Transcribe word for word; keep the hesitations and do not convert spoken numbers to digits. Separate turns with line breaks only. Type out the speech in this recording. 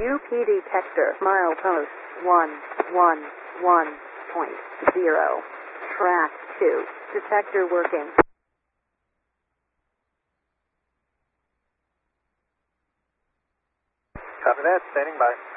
U P detector, milepost one one one point zero. Track two. Detector working.
Copy that, standing by.